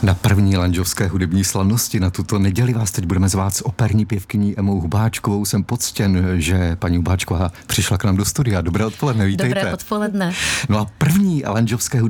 Na první lanžovské hudební slavnosti na tuto neděli vás teď budeme zvát s operní pěvkyní Emou Hubáčkovou. Jsem poctěn, že paní Hubáčková přišla k nám do studia. Dobré odpoledne, vítejte. Dobré odpoledne. No a první lanžovské